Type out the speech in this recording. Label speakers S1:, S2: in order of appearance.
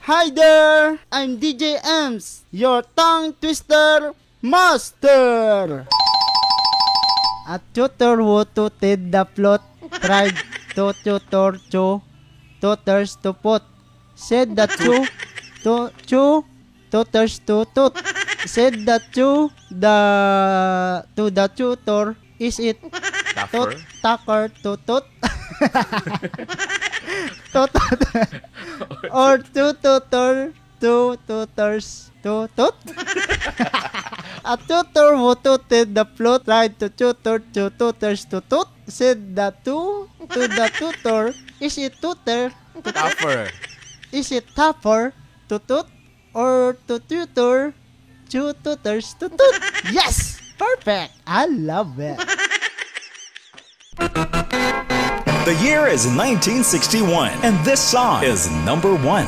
S1: Hi there! I'm DJ Ems, your tongue twister master! A tutor who tooted the plot tried to tutor tutors to put. Said the tutors to toot. Said the to the tutor, is it
S2: Tougher?
S1: tucker to toot? Toot or two tutors to toot? A tutor who tooted the plot tried to tutor two tutors to toot. Said the to the tutor, is it tutor?
S2: Tougher.
S1: Is it tougher to toot or to tutor two tutors to toot? Yes! Perfect! I love it.
S3: The year is 1961, and this song is #1.